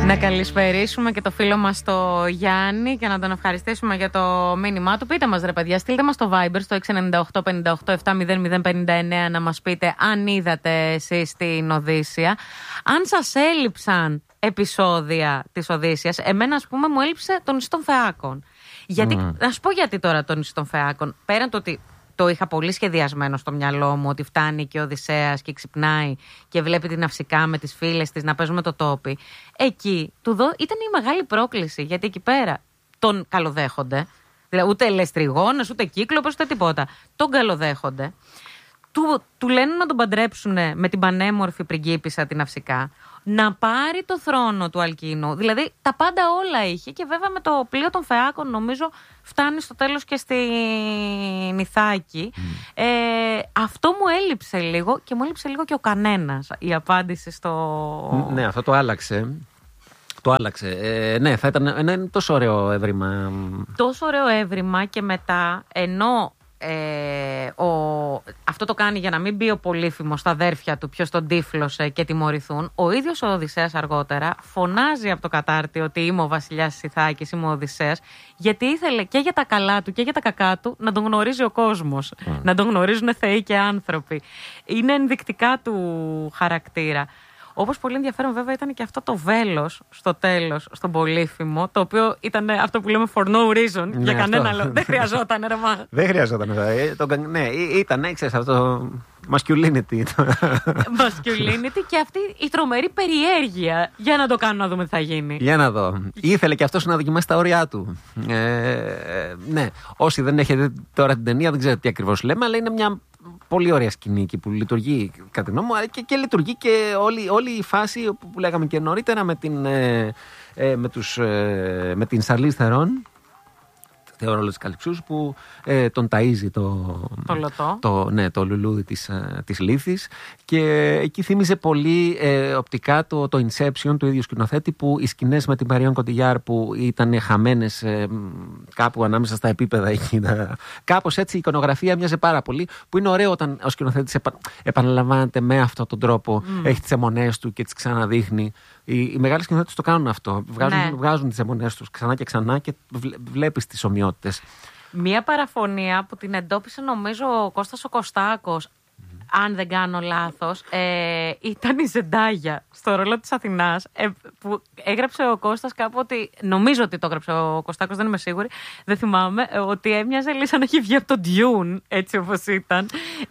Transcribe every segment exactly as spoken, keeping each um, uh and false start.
Να καλησπερίσουμε και το φίλο μας το Γιάννη και να τον ευχαριστήσουμε για το μήνυμά του. Πείτε μας ρε παιδιά, στείλτε μας το Viber στο έξι εννιά οκτώ πέντε οκτώ επτά μηδέν μηδέν πέντε εννέα να μας πείτε αν είδατε εσείς την Οδύσσεια. Αν σας έλειψαν επεισόδια της Οδύσσειας, εμένα ας πούμε μου έλειψε το νησί των Φεάκων. Γιατί, mm. να σου πω γιατί τώρα το νησί των Φεάκων. Πέραν το ότι το είχα πολύ σχεδιασμένο στο μυαλό μου, ότι φτάνει και ο Οδυσσέας και ξυπνάει και βλέπει την Ναυσικά με τις φίλες της να παίζουμε το τόπι. Εκεί του δω ήταν η μεγάλη πρόκληση, γιατί εκεί πέρα τον καλοδέχονται. Δηλαδή ούτε λεστριγόνες, ούτε κύκλοπες, ούτε τίποτα. Τον καλοδέχονται. Του, του λένε να τον παντρέψουν με την πανέμορφη πριγκίπισσα την Ναυσικά, να πάρει το θρόνο του Αλκίνου. Δηλαδή τα πάντα όλα είχε και βέβαια με το πλοίο των Φεάκων νομίζω φτάνει στο τέλος και στην Ιθάκη. Mm. Ε, αυτό μου έλειψε λίγο και μου έλειψε λίγο και ο κανένας η απάντηση στο... Ναι, αυτό το άλλαξε. Το άλλαξε. Ε, ναι, θα ήταν ένα είναι τόσο ωραίο έβριμα. Τόσο ωραίο έβριμα και μετά ενώ... Ε, ο, αυτό το κάνει για να μην μπει ο Πολύφημος στα αδέρφια του ποιος τον τύφλωσε και τιμωρηθούν. Ο ίδιος ο Οδυσσέας αργότερα φωνάζει από το κατάρτι ότι είμαι ο βασιλιάς της Ιθάκης, είμαι ο Οδυσσέας, γιατί ήθελε και για τα καλά του και για τα κακά του να τον γνωρίζει ο κόσμος, mm. να τον γνωρίζουν θεοί και άνθρωποι. Είναι ενδεικτικά του χαρακτήρα. Όπως πολύ ενδιαφέρον βέβαια ήταν και αυτό το βέλος στο τέλος, στον Πολύφημο, το οποίο ήταν αυτό που λέμε for no reason, ναι, για κανένα λόγο. Δεν χρειαζόταν, ρε μα. Δεν χρειαζόταν. Ε, το, ναι, ήταν, ξέρεις, αυτό masculinity. Masculinity και αυτή η τρομερή περιέργεια. Για να το κάνουμε να δούμε τι θα γίνει. Για να δω. Ήθελε και αυτός να δοκιμάσει τα όρια του. Ε, ναι, όσοι δεν έχετε δει τώρα την ταινία δεν ξέρετε τι ακριβώς λέμε, αλλά είναι μια πολύ ωραία σκηνή εκεί που λειτουργεί κατά τη γνώμη μου και, και λειτουργεί και όλη, όλη η φάση που, που λέγαμε και νωρίτερα με την, ε, ε, με τους, ε, με την Σαρλίζ Θερόν, Θεόρολο της Καλυψούς, που ε, τον ταΐζει το, το, λωτό. το, ναι, το λουλούδι της, της Λύθης και εκεί θύμιζε πολύ ε, οπτικά το, το Inception του ίδιου σκηνοθέτη, που οι σκηνές με την Marion Cotillard που ήταν χαμένες ε, κάπου ανάμεσα στα επίπεδα εκεί, κάπως έτσι η εικονογραφία μοιάζε πάρα πολύ, που είναι ωραίο όταν ο σκηνοθέτης επα, επαναλαμβάνεται με αυτόν τον τρόπο, mm. έχει τις αιμονές του και τις ξαναδείχνει. Οι, οι μεγάλοι σκηνοθέτες το κάνουν αυτό. Βγάζουν, ναι. βγάζουν τις αιμονές τους ξανά και ξανά και βλέπεις τις ομοιότητες. Μία παραφωνία που την εντόπισε νομίζω ο Κώστας ο Κωστάκος, mm. αν δεν κάνω λάθος, ε, ήταν η Ζεντάγια στο ρόλο της Αθηνάς, ε, που έγραψε ο Κώστας κάπου ότι, νομίζω ότι το έγραψε ο Κωστάκος, δεν είμαι σίγουρη, δεν θυμάμαι, ότι έμοιαζε λίγο σαν να έχει βγει από το Dune, έτσι όπως ήταν.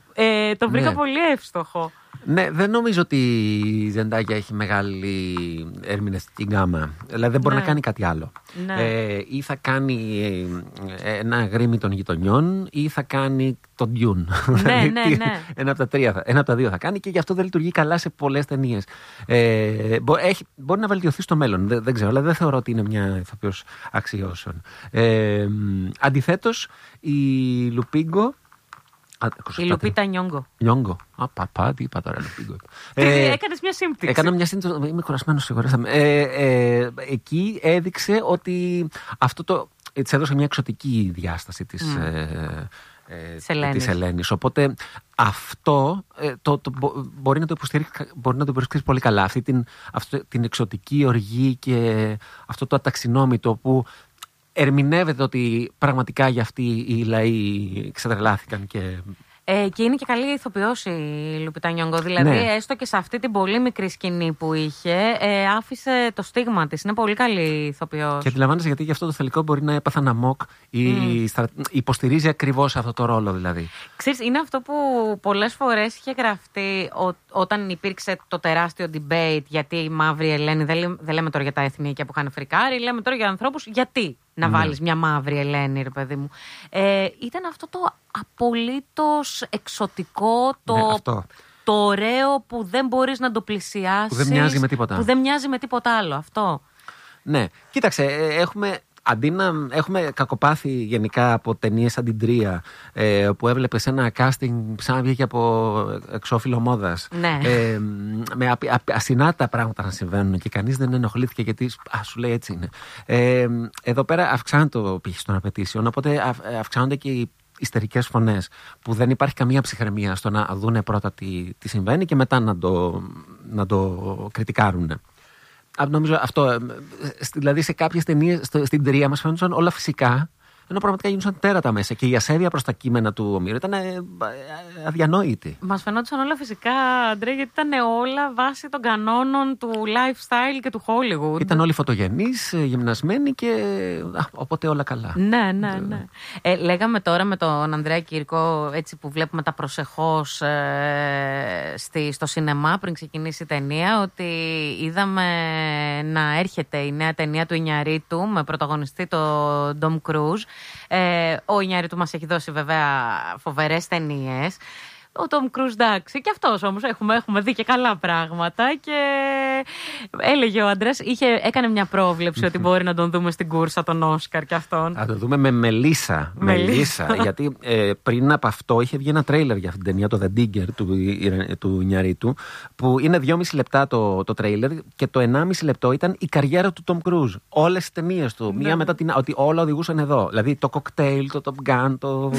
Ε, το βρήκα ναι. πολύ εύστοχο. Ναι, δεν νομίζω ότι η Ζεντάγια έχει μεγάλη ερμηνευτική γκάμα. Δηλαδή δεν μπορεί ναι. να κάνει κάτι άλλο. Ναι. Ε, ή θα κάνει ε, ένα γρήμι των γειτονιών ή θα κάνει τον Dune. Ναι, ναι, ναι. Ένα από τα τρία, ένα από τα δύο θα κάνει και γι' αυτό δεν λειτουργεί καλά σε πολλές ταινίες. Ε, μπο, έχει, μπορεί να βελτιωθεί στο μέλλον, δεν, δεν ξέρω, αλλά δεν θεωρώ ότι είναι μια ηθοποιός αξιώσεων. Ε, αντιθέτως, η Λουπίγκο. Η Λουπίτα Νιόγκο. Νιόγκο. Α, παπά, τι είπα τώρα, Λουπίγκο. ε, Έκανες μια σύμπτυξη. Έκανα μια σύμπτυξη. Είμαι κουρασμένος, συγχωρέσαμε. Ε, ε, εκεί έδειξε ότι αυτό το. Της έδωσε μια εξωτική διάσταση της. Mm. Ε, Ε, της Ελένης. Οπότε αυτό ε, το, το, μπορεί να το υποστηρίξει, μπορεί να το υποστηρίξει πολύ καλά. Αυτή την, αυτό, την εξωτική οργή και αυτό το αταξινόμητο που ερμηνεύεται ότι πραγματικά για αυτοί οι λαοί ξετρελάθηκαν και... Ε, και είναι και καλή ηθοποιός η Λουπίτα Νιόγκο. Δηλαδή, ναι. έστω και σε αυτή την πολύ μικρή σκηνή που είχε, ε, άφησε το στίγμα της. Είναι πολύ καλή ηθοποιός. Και αντιλαμβάνεσαι γιατί γι' αυτό το θελικό μπορεί να έπαθαν αμόκ ή mm. στρα... υποστηρίζει ακριβώς αυτό το ρόλο, δηλαδή. Ξέρεις, είναι αυτό που πολλές φορές είχε γραφτεί ο, όταν υπήρξε το τεράστιο debate γιατί η μαύρη Ελένη, δεν, δεν λέμε τώρα για τα εθνίκια που είχαν φρικάρει, λέμε τώρα για ανθρώπους γιατί να ναι. βάλεις μια μαύρη Ελένη, ρε παιδί μου. Ε, ήταν αυτό το απολύτως εξωτικό, το, ναι, αυτό. το ωραίο που δεν μπορείς να το πλησιάσεις. Που δεν μοιάζει με τίποτα. Που δεν μοιάζει με τίποτα άλλο, αυτό. Ναι, κοίταξε, έχουμε... Αντί να έχουμε κακοπάθει γενικά από ταινίες σαν την Τρία, ε, που έβλεπες ένα casting σαν να βγήκε από εξώφυλλο μόδας, ναι. ε, με απ, απ, ασυνάτα πράγματα να συμβαίνουν και κανείς δεν ενοχλήθηκε γιατί α, σου λέει έτσι είναι. Ε, εδώ πέρα αυξάνεται το πύχη των απαιτήσεων, οπότε αυ, αυξάνονται και οι ιστερικές φωνές, που δεν υπάρχει καμία ψυχραιμία στο να δούνε πρώτα τι, τι συμβαίνει και μετά να το, να το κριτικάρουν. νομίζω αυτό. Δηλαδή σε κάποιες ταινίες, στην τρία μας φαίνονταν όλα φυσικά. Ενώ πραγματικά γίνονταν τέρατα μέσα και η ασέβεια προς τα κείμενα του Ομήρου ήταν αδιανόητη. Μας φαινόντουσαν όλα φυσικά, Αντρέ, γιατί ήταν όλα βάσει των κανόνων του lifestyle και του Hollywood. Ήταν όλοι φωτογενείς, γυμνασμένοι και α, οπότε όλα καλά. Ναι, ναι, ναι. Ε, λέγαμε τώρα με τον Ανδρέα Κύρκο, έτσι που βλέπουμε τα προσεχώς ε, στη, στο σινεμά πριν ξεκινήσει η ταινία, ότι είδαμε να έρχεται η νέα ταινία του Ινιαρίτου με πρωταγωνιστή τον Ντομ Κρούζ. Ε, ο Ινιαρίτου μας έχει δώσει βέβαια φοβερές ταινίες. Ο Τόμ Κρούζ, εντάξει, και αυτός όμως έχουμε, έχουμε δει και καλά πράγματα. Και έλεγε ο άντρας, είχε, έκανε μια πρόβλεψη ότι μπορεί να τον δούμε στην κούρσα τον Όσκαρ και αυτόν. Θα το δούμε με Μελίσσα. Μελίσσα γιατί ε, πριν από αυτό είχε βγει ένα τρέιλερ για αυτήν την ταινία, το The Digger του, του Ινιαρίτου, που είναι δυόμιση λεπτά το, το τρέιλερ και το ενάμιση λεπτό ήταν η καριέρα του Τόμ Κρούζ. Όλες τις ταινίες του, μία μετά την ότι όλα οδηγούσαν εδώ. Δηλαδή το Cocktail, το Top Gun, το.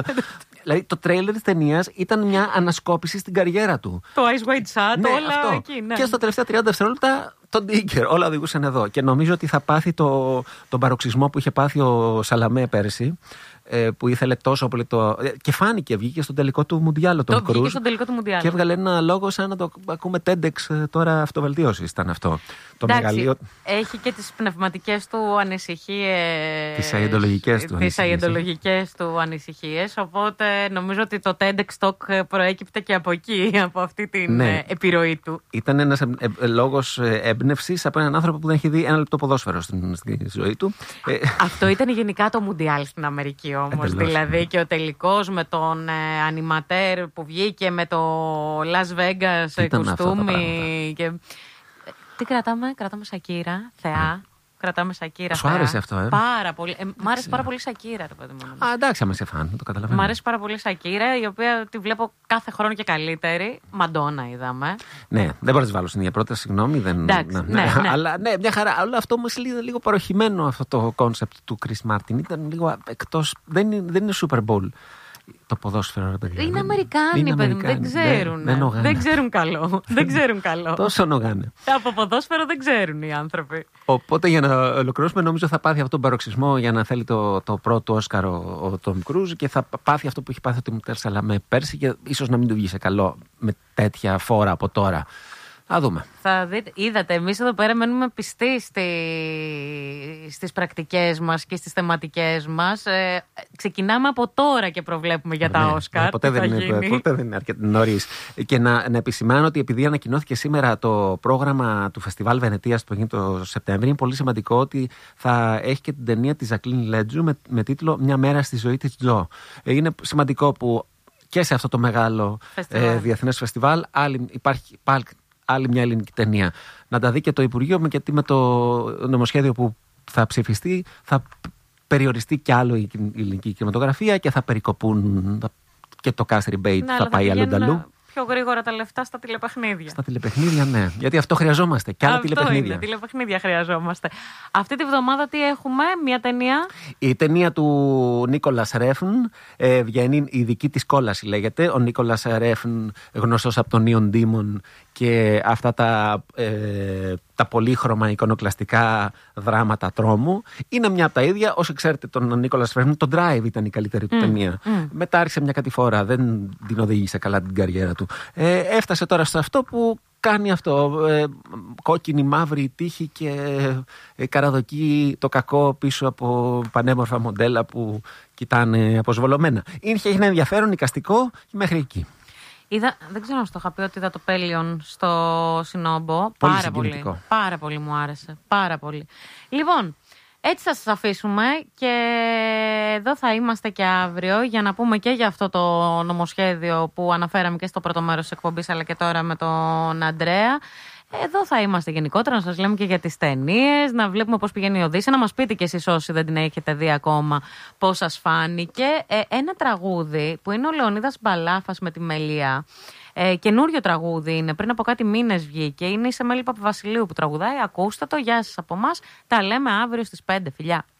Δηλαδή το τρέιλερ της ταινίας ήταν μια ανασκόπηση στην καριέρα του. Το Ice White Shut, ναι, όλα αυτό. εκεί. Ναι. Και στα τελευταία τριάντα δευτερόλεπτα τον Digger. Όλα οδηγούσαν εδώ. Και νομίζω ότι θα πάθει το, τον παροξισμό που είχε πάθει ο Σαλαμέ πέρσι. Που ήθελε τόσο πολύ το. Και φάνηκε, βγήκε στον τελικό του Μουντιάλ. Το βγήκε στον τελικό του Μουντιάλ. Και έβγαλε ένα λόγο σαν να το ακούμε TEDx τώρα αυτοβελτίωσης. Ήταν αυτό. Το εντάξει, μεγαλείο. Έχει και τις πνευματικές του ανησυχίες. Τις αειεντολογικές του Τις αειεντολογικές του ανησυχίες. Οπότε νομίζω ότι το TEDx Talk προέκυπτε και από εκεί, από αυτή την ναι. επιρροή του. Ήταν ένας ε, ε, λόγος έμπνευσης από έναν άνθρωπο που δεν έχει δει ένα λεπτό ποδόσφαιρο στην, στη ζωή του. Αυτό ήταν γενικά το Μουντιάλ στην Αμερική. Όμως, δηλαδή και ο τελικός με τον ε, ανιματέρ που βγήκε με το Las Vegas κουστούμι και... Τι κρατάμε, κρατάμε Σακύρα, θεά. Κρατάμε Σακύρα. Σου άρεσε αυτό, ε? Πάρα πολύ. Ε, μ' άρεσε πάρα πολύ Σακύρα, ρε παιδί μου. Α, εντάξει, άμα σε φαν, το καταλαβαίνω. Μ' άρεσε πάρα πολύ Σακύρα, η οποία τη βλέπω κάθε χρόνο και καλύτερη. Μαντόνα είδαμε. Ναι, δεν μπορώ να τη βάλω στην ίδια πρόταση, συγγνώμη. Δεν... Εντάξει, ναι, ναι, ναι. Αλλά ναι, μια χαρά. Αλλά αυτό όμως είναι λίγο παροχημένο αυτό το κόνσεπτ του Chris Martin. Ήταν λίγο εκτός. Δεν είναι, δεν είναι Super Bowl. Το ποδόσφαιρο, ρε παιδιά. Είναι Αμερικάνοι, παιδί μου. Δεν ξέρουν. Δεν, δεν, δεν ξέρουν καλό. δεν ξέρουν καλό. Τόσο νογάνε. Από ποδόσφαιρο δεν ξέρουν οι άνθρωποι. Οπότε για να ολοκληρώσουμε, νομίζω θα πάθει αυτόν τον παροξισμό για να θέλει το, το πρώτο Όσκαρ ο Τόμ Κρούζ και θα πάθει αυτό που έχει πάθει ο Τιμωτέρ Σαλαμέ πέρσι και ίσως να μην του βγει σε καλό με τέτοια φόρα από τώρα. Θα δούμε. Θα δείτε, είδατε, εμείς εδώ πέρα μένουμε πιστοί στη, στις πρακτικές μας και στις θεματικές μας. Ε, ξεκινάμε από τώρα και προβλέπουμε για τα Όσκαρ. Ναι, ποτέ, δεν είναι, ποτέ δεν είναι αρκετά νωρίς. Και να, να επισημάνω ότι επειδή ανακοινώθηκε σήμερα το πρόγραμμα του Φεστιβάλ Βενετίας που έγινε το Σεπτέμβριο, είναι πολύ σημαντικό ότι θα έχει και την ταινία της Ζακλίν Λέτζου με, με τίτλο «Μια μέρα στη ζωή της Τζο». Ε, είναι σημαντικό που και σε αυτό το μεγάλο ε, διεθνές φεστιβάλ άλλη, υπάρχει πάλι άλλη μια ελληνική ταινία. Να τα δει και το Υπουργείο, γιατί με το νομοσχέδιο που θα ψηφιστεί θα περιοριστεί κι άλλο η ελληνική κινηματογραφία και θα περικοπούν και το cast rebate ναι, θα πάει αλλού. Πιο γρήγορα τα λεφτά στα τηλεπαιχνίδια. Στα τηλεπαιχνίδια, ναι. Γιατί αυτό χρειαζόμαστε. Και άλλα αυτό τηλεπαιχνίδια. Είναι, τηλεπαιχνίδια χρειαζόμαστε. Αυτή τη βδομάδα τι έχουμε, μια ταινία. Η ταινία του Νίκολας Ρέφν ε, βγαίνει, η δική της κόλαση λέγεται. Ο Νίκολας Ρέφν, γνωστός από τον Neon Demon και αυτά τα, ε, τα πολύχρωμα εικονοκλαστικά δράματα τρόμου. Είναι μια από τα ίδια. Όσοι ξέρετε τον Νίκολας Ρέφν, το Drive ήταν η καλύτερη του mm, ταινία. Mm. Μετά άρχισε μια κατηφόρα, δεν την οδήγησε καλά την καριέρα του. Ε, έφτασε τώρα σε αυτό που κάνει αυτό. Ε, κόκκινη, μαύρη τύχη και ε, καραδοκεί το κακό πίσω από πανέμορφα μοντέλα που κοιτάνε αποσβολωμένα. Είχε ένα ενδιαφέρον εικαστικό μέχρι εκεί. Είδα, δεν ξέρω αν στο είχα πει ότι είδα το Πέλιον στο Σινόμπο. Πολύ πάρα πολύ. Πάρα πολύ μου άρεσε. Πάρα πολύ. Λοιπόν, έτσι θα σας αφήσουμε και εδώ θα είμαστε και αύριο για να πούμε και για αυτό το νομοσχέδιο που αναφέραμε και στο πρώτο μέρος της εκπομπής αλλά και τώρα με τον Αντρέα. Εδώ θα είμαστε γενικότερα να σας λέμε και για τις ταινίες, να βλέπουμε πώς πηγαίνει η Οδύσσεια, να μας πείτε κι εσείς όσοι δεν την έχετε δει ακόμα πώς σας φάνηκε. Ε, ένα τραγούδι που είναι ο Λεωνίδας Μπαλάφας με τη Μελία. Ε, καινούριο τραγούδι είναι, πριν από κάτι μήνες βγήκε. Είναι η Σεμέλη Παπαβασιλείου που τραγουδάει. Ακούστε το, γεια σας από εμάς. Τα λέμε αύριο στις πέντε. Φιλιά.